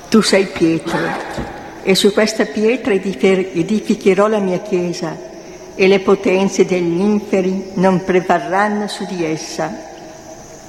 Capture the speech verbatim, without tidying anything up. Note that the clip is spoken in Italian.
Tu sei pietra, e su questa pietra edificherò la mia chiesa, e le potenze degli inferi non prevarranno su di essa.